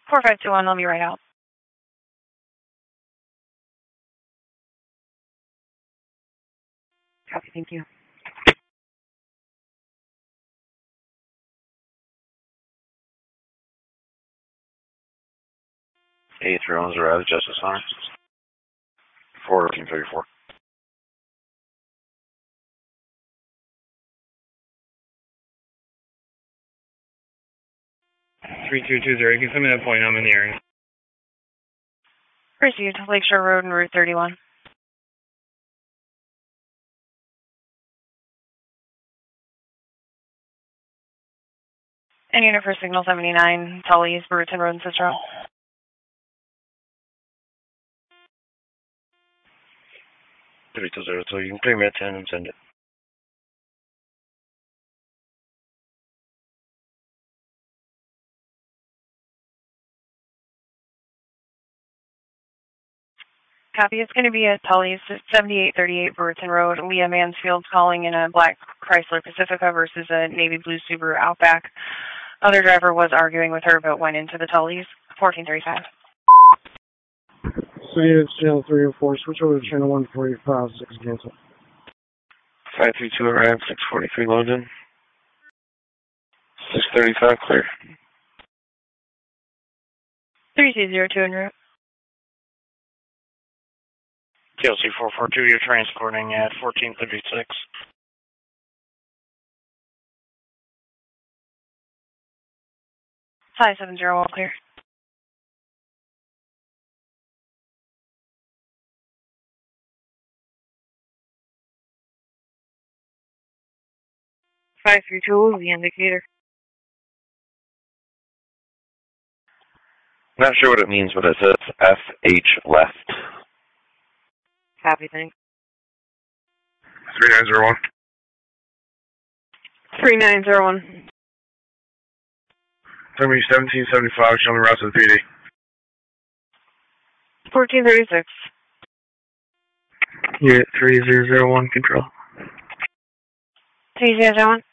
4521, I'll be right out. Copy, thank you. A3 is arrived, Justice Center. 1434. 3220, can you send me that point? I'm in the area. Received. Lakeshore Road and Route 31. And unit for Signal 79, Tully's, Brewton Road and Cicero. So you can clear me at 10 and send it. Copy. It's going to be at Tully's, 7838 Brewton Road. Leah Mansfield's calling in a black Chrysler Pacifica versus a navy blue Subaru Outback. Other driver was arguing with her but went into the Tully's. 1435. So it's channel 3 and 4. Switch over to channel 145, 6 cancel. 532 arrived, 643 loaded in. 635 clear. 3202 en route. TLC 442, you're transporting at 1436. Hi, 701 clear. The indicator. Not sure what it means, but it says FH left. Copy, thanks. 3901. 3901. Tell me 1775, show me route to the PD. 1436. Unit 3001, control. 3001.